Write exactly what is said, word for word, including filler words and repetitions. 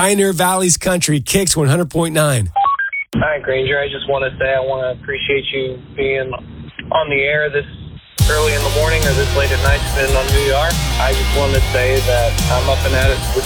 Pioneer Valley's Country, Kicks one hundred point nine. Hi, Granger. I just want to say I want to appreciate you being on the air this early in the morning or this late at night, depending on who you are. I just wanted to say that I'm up and at it with